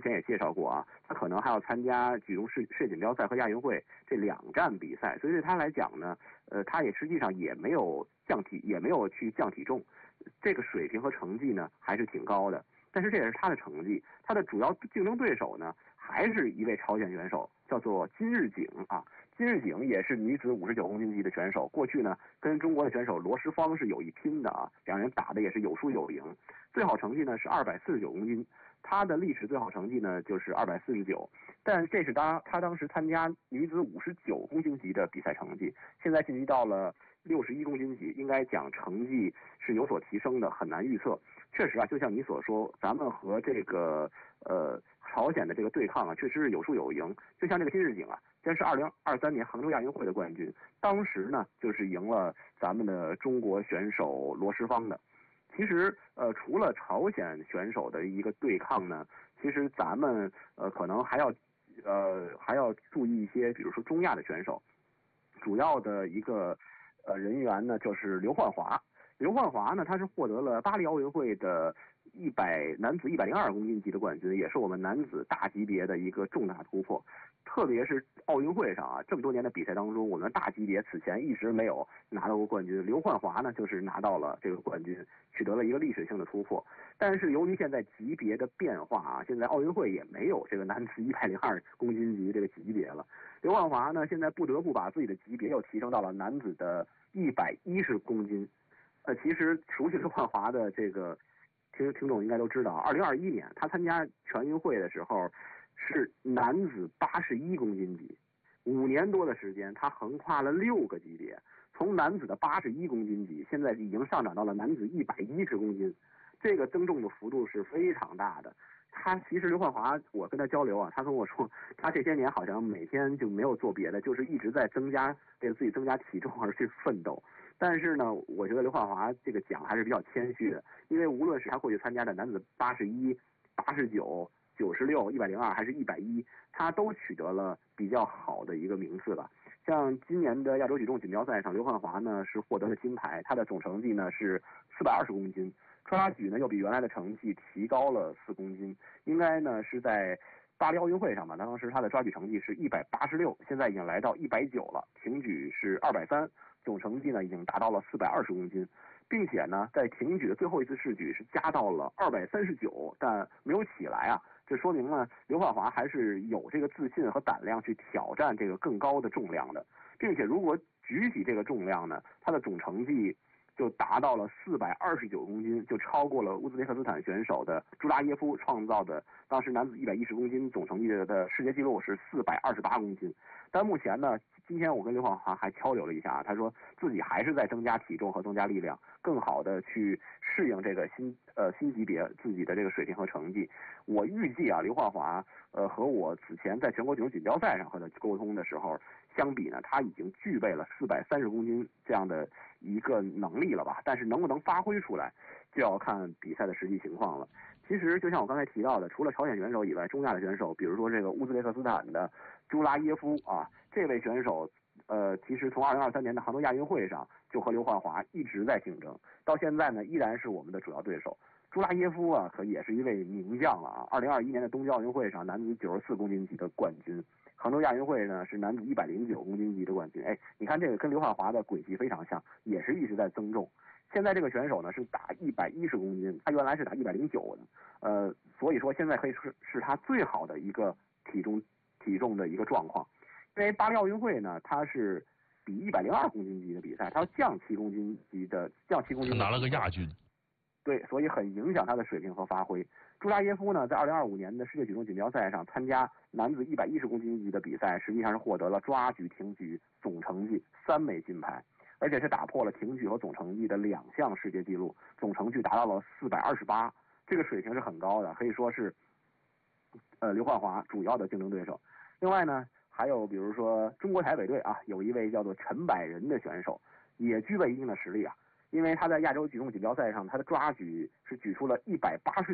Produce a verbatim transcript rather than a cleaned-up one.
前也介绍过啊，他可能还要参加举重世世界锦标赛和亚运会这两站比赛，所以对他来讲呢，呃，他也实际上也没有降体，也没有去降体重，这个水平和成绩呢还是挺高的。但是这也是他的成绩，他的主要竞争对手呢还是一位朝鲜选手，叫做金日景啊。金日景也是女子五十九公斤级的选手，过去呢跟中国的选手罗时芳是有一拼的啊，两人打的也是有输有赢，最好成绩呢是二百四十九公斤，他的历史最好成绩呢就是二百四十九，但这是当他当时参加女子五十九公斤级的比赛成绩，现在晋级到了六十一公斤级，应该讲成绩是有所提升的，很难预测。确实啊，就像你所说，咱们和这个呃朝鲜的这个对抗啊，确实是有输有赢。就像这个金日景啊，这是二零二三年杭州亚运会的冠军，当时呢就是赢了咱们的中国选手罗时芳的。其实呃，除了朝鲜选手的一个对抗呢，其实咱们呃可能还要呃还要注意一些，比如说中亚的选手，主要的一个呃人员呢就是刘焕华。刘焕华呢，他是获得了巴黎奥运会的一百男子一百零二公斤级的冠军，也是我们男子大级别的一个重大突破。特别是奥运会上啊，这么多年的比赛当中，我们大级别此前一直没有拿到过冠军。刘焕华呢，就是拿到了这个冠军，取得了一个历史性的突破。但是由于现在级别的变化啊，现在奥运会也没有这个男子一百零二公斤级这个级别了。刘焕华呢，现在不得不把自己的级别又提升到了男子的一百一十公斤。呃，其实熟悉刘焕华的这个听听众应该都知道，二零二一年他参加全运会的时候是男子八十一公斤级，五年多的时间，他横跨了六个级别，从男子的八十一公斤级，现在已经上涨到了男子一百一十公斤，这个增重的幅度是非常大的。他其实刘焕华，我跟他交流啊，他跟我说，他这些年好像每天就没有做别的，就是一直在增加给自己增加体重而去奋斗。但是呢，我觉得刘焕华这个奖还是比较谦虚的，因为无论是他过去参加的男子八十一、八十九、九十六、一百零二还是一百一，他都取得了比较好的一个名次吧。像今年的亚洲举重锦标赛上，刘焕华呢是获得了金牌，他的总成绩呢是四百二十公斤，抓举呢又比原来的成绩提高了四公斤，应该呢是在巴黎奥运会上吧，当时他的抓举成绩是一百八十六，现在已经来到一百九了，挺举是二百三，总成绩呢已经达到了四百二十公斤，并且呢在挺举的最后一次试举是加到了二百三十九，但没有起来啊，这说明呢刘焕华还是有这个自信和胆量去挑战这个更高的重量的，并且如果举起这个重量呢，他的总成绩就达到了四百二十九公斤，就超过了乌兹别克斯坦选手的朱拉耶夫创造的当时男子一百一十公斤总成绩的世界纪录是四百二十八公斤。但目前呢，今天我跟刘焕华还交流了一下，他说自己还是在增加体重和增加力量，更好的去适应这个新呃新级别自己的这个水平和成绩。我预计啊，刘焕华呃和我此前在全国举重锦标赛上和他沟通的时候相比呢，他已经具备了四百三十公斤这样的一个能力了吧？但是能不能发挥出来，就要看比赛的实际情况了。其实就像我刚才提到的，除了朝鲜选手以外，中亚的选手，比如说这个乌兹别克斯坦的朱拉耶夫啊，这位选手，呃，其实从二零二三年的杭州亚运会上就和刘焕华一直在竞争，到现在呢依然是我们的主要对手。朱拉耶夫啊，可也是一位名将了啊！二零二一年的东京奥运会上，男子九十四公斤级的冠军。杭州亚运会呢是男子一百零九公斤级的冠军，哎，你看这个跟刘焕华的轨迹非常像，也是一直在增重。现在这个选手呢是打一百一十公斤，他原来是打一百零九的，呃，所以说现在可以是是他最好的一个体重体重的一个状况。因为巴黎奥运会呢，他是比一百零二公斤级的比赛，他要降七公斤级的降七公斤， 他拿了个亚军。 对，所以很影响他的水平和发挥。朱拉耶夫呢，在二零二五年的世界举重锦标赛上参加男子一百一十公斤级的比赛，实际上是获得了抓举、挺举总成绩三枚金牌，而且是打破了挺举和总成绩的两项世界纪录，总成绩达到了四百二十八，这个水平是很高的，可以说是呃刘焕华主要的竞争对手。另外呢，还有比如说中国台北队啊，有一位叫做陈百仁的选手，也具备一定的实力啊。因为他在亚洲举重锦标赛上，他的抓举是举出了一百八十